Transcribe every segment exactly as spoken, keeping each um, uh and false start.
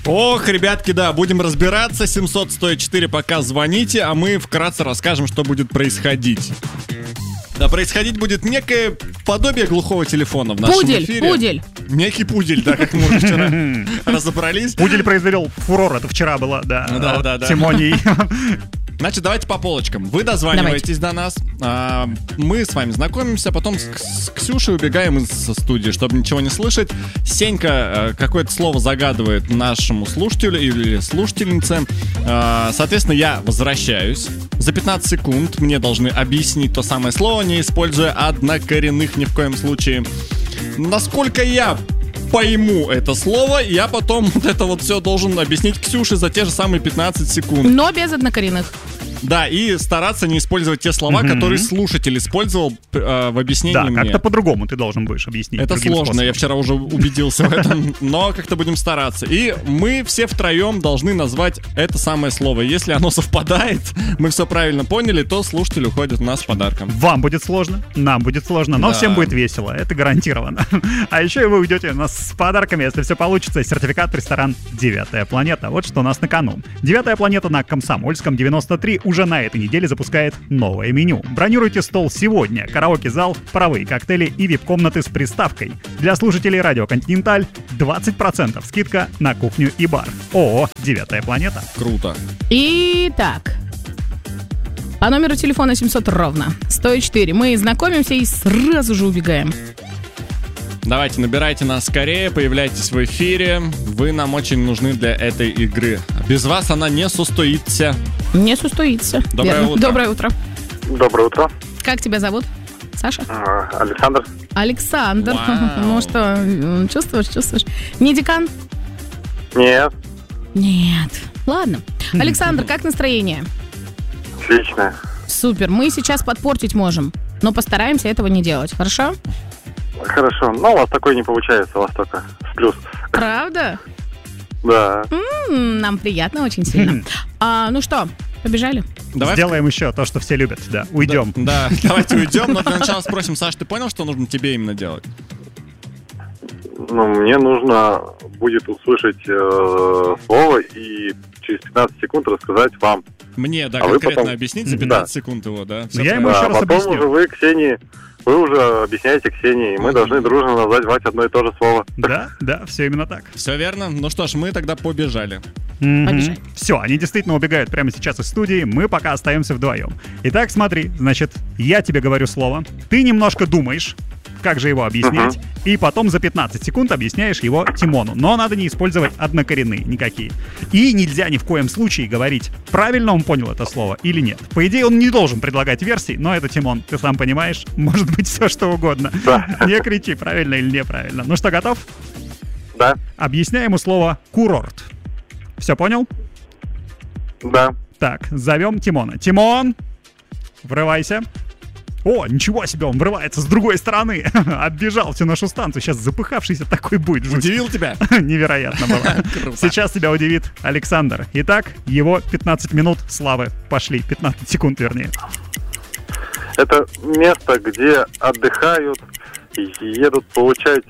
Ох, ребятки, да, будем разбираться. семьсот сто четыре пока звоните, а мы вкратце расскажем, что будет происходить. Да, происходить будет некое подобие глухого телефона в нашем пудель, эфире. Пудель, пудель. Некий пудель, да, как мы уже вчера разобрались. Пудель произвел фурор, это вчера было, да. Да, да, да. Тимоний. Значит, давайте по полочкам. Вы дозваниваетесь до нас, а, мы с вами знакомимся, потом с, с Ксюшей убегаем из студии, чтобы ничего не слышать. Сенька а, какое-то слово загадывает нашему слушателю или слушательнице. А, соответственно, я возвращаюсь. За пятнадцать секунд мне должны объяснить то самое слово, не используя однокоренных ни в коем случае. Насколько я пойму это слово, я потом вот это вот все должен объяснить Ксюше за те же самые пятнадцать секунд. Но без однокоренных. Да, и стараться не использовать те слова, Мгм. которые слушатель использовал э, в объяснении Да, мне. как-то по-другому ты должен будешь объяснить. Это другим сложно, способом. я вчера уже убедился в этом, но как-то будем стараться. И мы все втроем должны назвать это самое слово. Если оно совпадает, мы все правильно поняли, то слушатель уходит у нас с подарком. Вам будет сложно, нам будет сложно, но Да. всем будет весело, это гарантированно. А еще и вы уйдете у нас с подарками, если все получится, сертификат в ресторан «Девятая планета». Вот что у нас на кону. «Девятая планета» на Комсомольском девяносто три уже на этой неделе запускает новое меню. Бронируйте стол сегодня. Караоке-зал, паровые коктейли и вип-комнаты с приставкой. Для слушателей радио «Континенталь» двадцать процентов скидка на кухню и бар. ООО «Девятая планета». Круто. Итак, по номеру телефона семьсот ровно сто четыре мы знакомимся и сразу же убегаем. Давайте, набирайте нас скорее, появляйтесь в эфире. Вы нам очень нужны для этой игры. Без вас она не состоится. Не состоится. Доброе Верно. утро. Доброе утро. Доброе утро. Как тебя зовут? Саша? А, Александр. Александр. Вау. Ну что, м, чувствуешь, чувствуешь? Не декан? Нет, Нет. Ладно. Александр, как настроение? отлично. Супер. Мы сейчас подпортить можем, но постараемся этого не делать. Хорошо? Хорошо. Но у вас такой не получается, у вас только в плюс. Правда? Да. М, Нам приятно очень сильно. А, ну что, побежали? Давай Сделаем еще то, что все любят, да, уйдем. Да, да, давайте уйдем, но для начала спросим, Саш, ты понял, что нужно тебе именно делать? Ну, мне нужно будет услышать э, слово и через пятнадцать секунд рассказать вам. Мне, да, А вы конкретно потом- объяснить за Да. пятнадцать секунд его, да? Всё Ну, я ему правильно. еще Да, раз потом объясню. уже вы, Ксении, вы уже объясняете Ксении, и мы должны дружно назвать одно и то же слово. Да, да, все именно так. Все верно? Ну что ж, мы тогда побежали. Побежали. Все, они действительно убегают прямо сейчас из студии, мы пока остаемся вдвоем. Итак, смотри, значит, я тебе говорю слово, ты немножко думаешь, как же его объяснять, и потом за пятнадцать секунд объясняешь его Тимону. Но надо не использовать однокоренные никакие. И нельзя ни в коем случае говорить, правильно он понял это слово или нет. По идее, он не должен предлагать версии, но это, Тимон, ты сам понимаешь, может быть все что угодно. Да. Не кричи, правильно или неправильно. Ну что, готов? Да, Объясняем ему слово «курорт». Все понял? да. Так, зовем Тимона. Тимон! Врывайся. О, ничего себе, он врывается с другой стороны. Оббежал всю нашу станцию. Сейчас запыхавшийся такой будет. Жуть. Удивил тебя? Невероятно было. Круто. Сейчас тебя удивит Александр. Итак, его пятнадцать минут славы пошли. пятнадцать секунд, вернее. Это место, где отдыхают и едут получать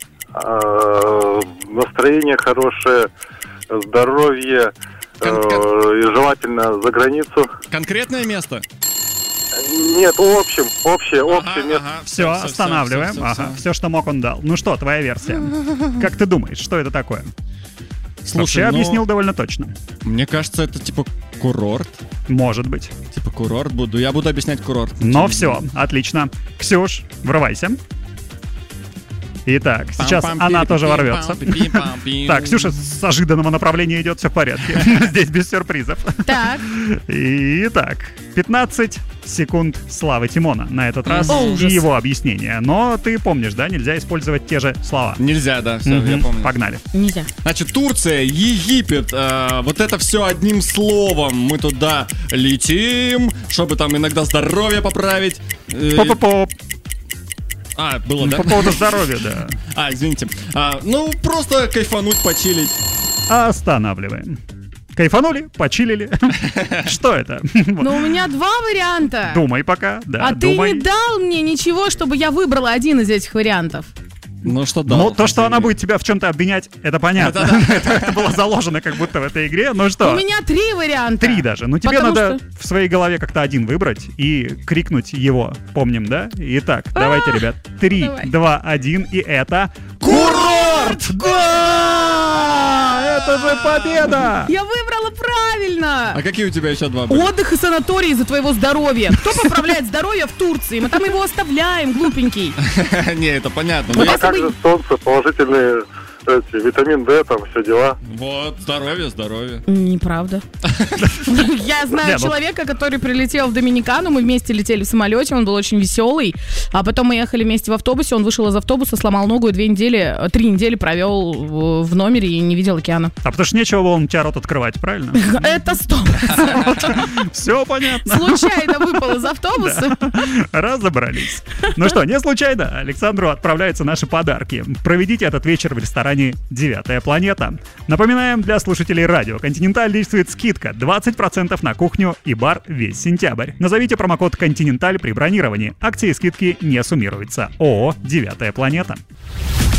э, настроение хорошее, здоровье, э, Кон- и желательно за границу. Конкретное место? Нет, в общем, общее, общее Ага, место. ага, Все, всё, всё, останавливаем. всё, всё, Ага, всё. все, что мог, он дал. Ну что, твоя версия? Как ты думаешь, что это такое? Слушай, Вообще ну, объяснил довольно точно. мне кажется, это типа курорт. Может быть. Типа курорт буду. Я буду объяснять курорт. Но все, отлично. Ксюш, врывайся. Итак, сейчас она тоже ворвется. Так, Ксюша с ожиданного направления идет, все в порядке. Здесь без сюрпризов. Так, Итак, пятнадцать секунд славы Тимона на этот раз О, и ужас. его объяснение. Но ты помнишь, да, нельзя использовать те же слова. Нельзя, да, все, я Мгм, помню. Погнали. нельзя. Значит, Турция, Египет, э, вот это все одним словом. Мы туда летим, чтобы там иногда здоровье поправить. Э, Поп-поп-поп. А, было, да? По поводу здоровья, да. А, извините. А, ну, просто кайфануть, почилить. Останавливаем. Кайфанули, почилили. Что это? Но у меня два варианта. Думай пока, да, А ты думай. не дал мне ничего, чтобы я выбрала один из этих вариантов. Ну что да. Ну, то, что она будет тебя в чем-то обвинять, это понятно. Это было заложено как будто в этой игре. Ну что? У меня три варианта. Три даже. Ну тебе Потому надо что- в своей голове как-то один выбрать и крикнуть его. Помним, да? Итак, давайте, ребят. Три, Давай. два, один, и это... Курорт! Да! Это же победа! Я выбрала правильно. А какие у тебя еще два были? Отдых и санаторий из-за твоего здоровья. Кто поправляет здоровье в Турции? Мы там его оставляем, глупенький. Не, это понятно. Вот Ну, А я- как же солнце, положительные эти, витамин D, там все дела. Вот, здоровье, здоровье. Неправда. Я знаю Не, ну- человека, который прилетел в Доминикану, мы вместе летели в самолете, он был очень веселый, а потом мы ехали вместе в автобусе, он вышел из автобуса, сломал ногу и две недели, три недели провел в в номере и не видел океана. А потому что нечего было у тебя рот открывать, правильно? Это сто процентов. Все понятно. Случайно выпал из автобуса. Разобрались. Ну что, не случайно Александру отправляются наши подарки. Проведите этот вечер в ресторане «Девятая планета». Напоминаем, для слушателей радио «Континенталь» действует скидка двадцать процентов на кухню и бар весь сентябрь. Назовите промокод «Континенталь» при бронировании. Акции и скидки не суммируются. ООО «Девятая планета».